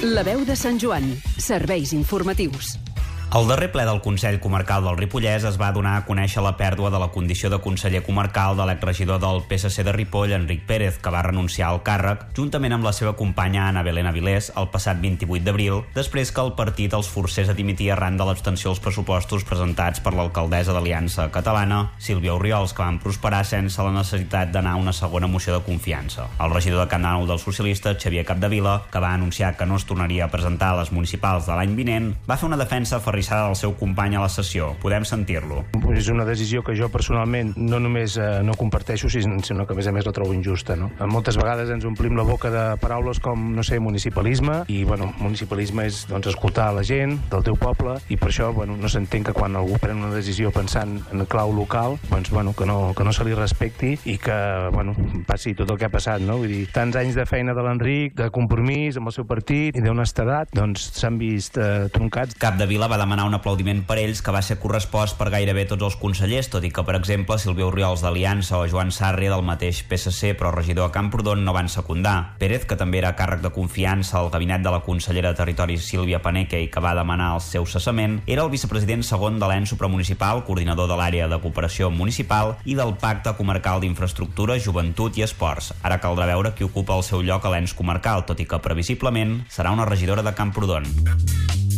La veu de Sant Joan. Serveis informatius. Al darrer ple del Consell Comarcal del Ripollès es va donar a conèixer la pèrdua de la condició de conseller comarcal de l'exregidor del PSC de Ripoll, Enric Pérez, que va renunciar al càrrec, juntament amb la seva companya Ana Belén Avilés, el passat 28 d'abril, després que el partit els forcés a dimitir arran de l'abstenció als pressupostos presentats per l'alcaldessa d'Aliança Catalana, Sílvia Orriols, que van prosperar sense la necessitat d'anar a una segona moció de confiança. El regidor de Can Dànol dels socialistes, Xavier Capdevila, que va anunciar que no es tornaria a presentar a les municipals de l'any vinent, va fer una defensa aferrissada del seu company a la sessió. Podem sentir-lo. És una decisió que jo personalment no només no comparteixo, sinó que a més la trobo injusta. No? Moltes vegades ens omplim la boca de paraules com, no sé, municipalisme, i municipalisme és escoltar la gent del teu poble, i per això no s'entén que quan algú pren una decisió pensant en clau local, que no se li respecti i que passi tot el que ha passat. No? Vull dir, tants anys de feina de l'Enric, de compromís amb el seu partit i d'honestedat, s'han vist truncats. Capdevila va demanar un aplaudiment per ells que va ser correspost per gairebé tots els consellers, tot i que, per exemple, Sílvia Orriols d'Aliança o Joan Sarri del mateix PSC, però regidor a Camprodon, no van secundar. Pérez, que també era càrrec de confiança al gabinet de la consellera de Territori Sílvia Paneque i que va demanar el seu cessament, era el vicepresident segon de l'ENS supramunicipal, coordinador de l'àrea de cooperació municipal i del Pacte Comarcal d'Infraestructura, Joventut i Esports. Ara caldrà veure qui ocupa el seu lloc a l'ENS comarcal, tot i que previsiblement serà una regidora de Camprodon.